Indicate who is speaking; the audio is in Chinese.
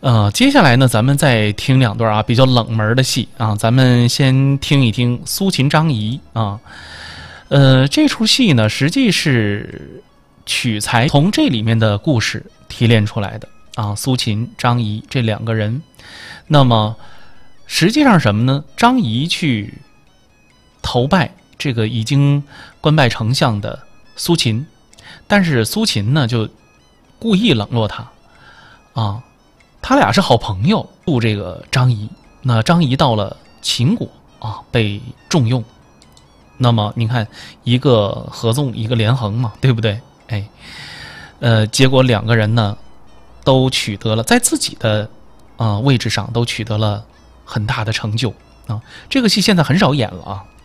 Speaker 1: 接下来呢，咱们再听两段比较冷门的戏啊，咱们先听一听苏秦张仪啊。这出戏呢，实际是取材从这里面的故事提炼出来的啊。苏秦、张仪这两个人，那么实际上什么呢？张仪去投拜这个已经官拜丞相的苏秦，但是苏秦呢就故意冷落他啊。他俩是好朋友，助这个张仪。那张仪到了秦国啊，被重用。那么你看，一个合纵，一个连横嘛，对不对？结果两个人呢，都取得了在自己的位置上都取得了很大的成就啊。这个戏现在很少演了啊。